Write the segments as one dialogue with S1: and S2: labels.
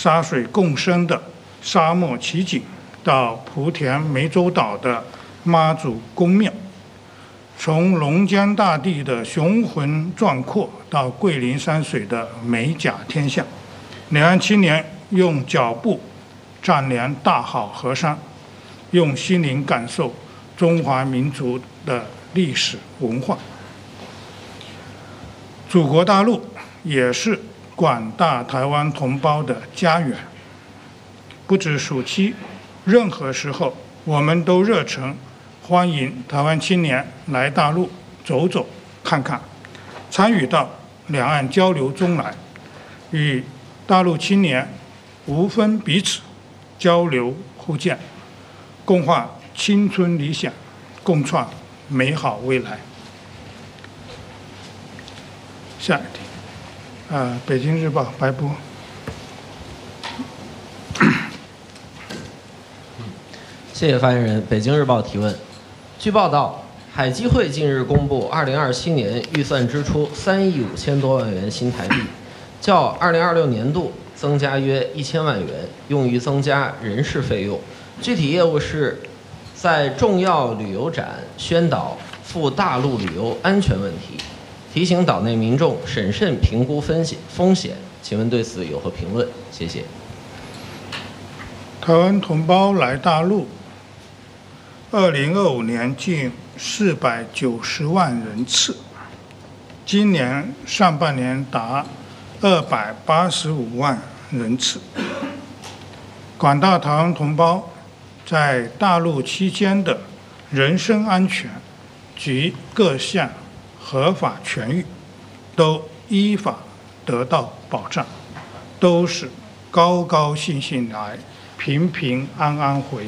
S1: 沙水共生的沙漠奇景，到莆田湄洲岛的妈祖宫庙，从龙江大地的雄浑壮阔到桂林山水的美甲天下，两岸青年用脚步丈量大好河山，用心灵感受中华民族的历史文化。祖国大陆也是广大台湾同胞的家园，不止暑期，任何时候我们都热诚欢迎台湾青年来大陆走走看看，参与到两岸交流中来，与大陆青年无分彼此，交流互鉴，共话青春理想，共创美好未来。下一题，北京日报白波。
S2: 谢谢发言人。北京日报提问：据报道，海基会近日公布2027年预算支出3亿5千多万元新台币，较2026年度增加约1000万元，用于增加人事费用。具体业务是在重要旅游展宣导赴大陆旅游安全问题，提醒岛内民众审慎评估风险。请问对此有何评论？谢谢。
S1: 台湾同胞来大陆，2025年近490万人次，今年上半年达285万人次。广大台湾同胞在大陆期间的人身安全及各项合法权益都依法得到保障，都是高高兴兴来，平平安安回。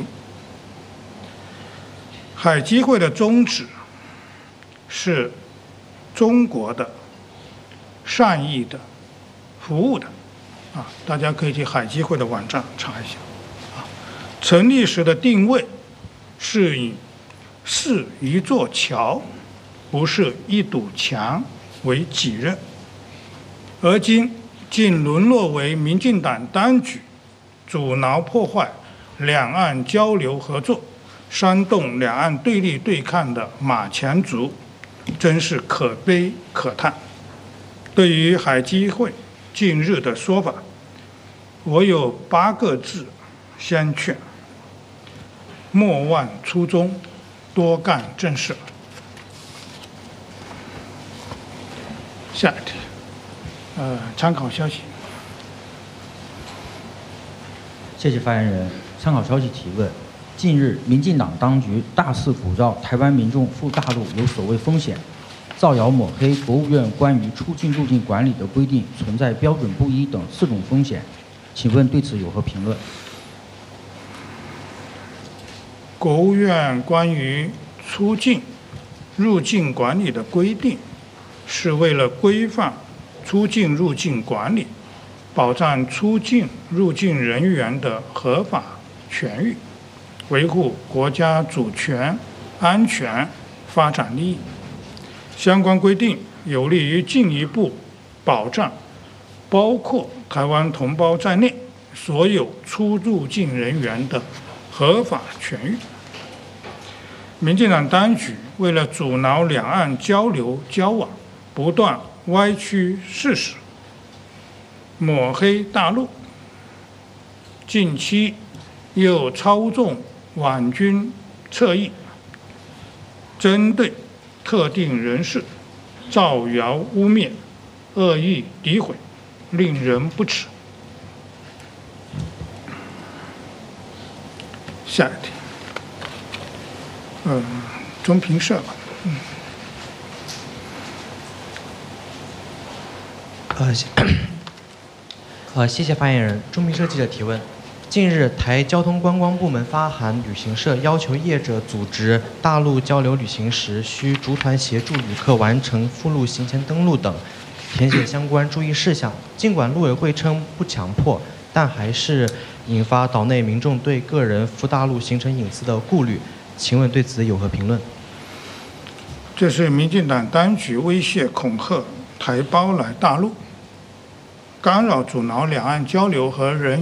S1: 海基会的宗旨是中国的、善意的、服务的，大家可以去海基会的网站查一下。成立时的定位是以是一座桥，不是一堵墙为己任，而今竟沦落为民进党当局阻挠破坏两岸交流合作，煽动两岸对立对抗的马前卒，真是可悲可叹。对于海基会近日的说法，我有8个字相劝：莫忘初衷，多干正事。下一题，参考消息。
S3: 谢谢发言人。参考消息提问：近日，民进党当局大肆鼓噪台湾民众赴大陆有所谓风险，造谣抹黑国务院关于出境入境管理的规定存在标准不一等4种风险，请问对此有何评论？
S1: 国务院关于出境入境管理的规定，是为了规范出境入境管理，保障出境入境人员的合法权益，维护国家主权、安全、发展利益。相关规定有利于进一步保障包括台湾同胞在内所有出入境人员的合法权益。民进党当局为了阻挠两岸交流交往，不断歪曲事实，抹黑大陆，近期又操纵网军侧翼，针对特定人士造谣污蔑、恶意诋毁，令人不齿。下一题，中评社吧。
S4: 谢谢发言人。中评社记者提问：近日，台交通观光部门发函旅行社，要求业者组织大陆交流旅行时，需逐团协助旅客完成附录行前登录等，填写相关注意事项。尽管陆委会称不强迫，但还是引发岛内民众对个人赴大陆行程隐私的顾虑。请问对此有何评论？
S1: 这是民进党当局威胁恐吓台胞来大陆，干扰阻挠两岸交流和人